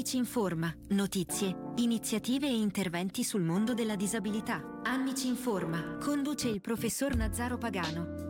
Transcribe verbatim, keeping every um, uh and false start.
Annici Informa, notizie, iniziative e interventi sul mondo della disabilità. Annici Informa, conduce il professor Nazzaro Pagano.